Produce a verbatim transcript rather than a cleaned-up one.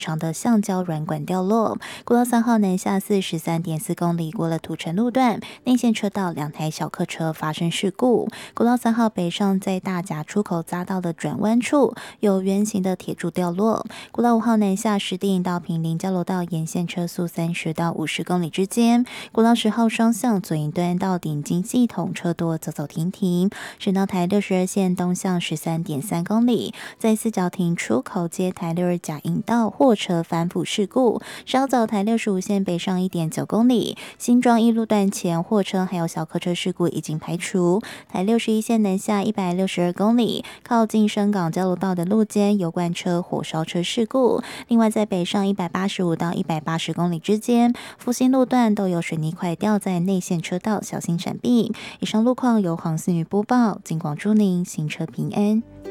长的橡胶软管掉落。国道三号南下四十三点四公里，过了土城路段，内线车道两台小客车发生事故。国道三号北上在大甲出口匝道的转弯处，有圆形的铁柱掉落。国道五号南下石碇到平林交流道沿线车速三十到五十公里之间。国道十号双向左营端到顶金系统车多走走停停。省道台六十二线东向十三点三公里，在四角亭出口接台六二甲引道货车翻覆事故。稍早台六十五线北上一点九公里，新庄一路段前货车还有小客车事故已经排除。台六十一线南下一百六十二公里，靠近深港交流道的路肩油罐车火烧车事故。另外在北上一百八十五到一百八十公里之间，复兴路段都有水泥块掉在内线车道，小心闪避。以上路况由黄思雨播报，金广祝您行车平安。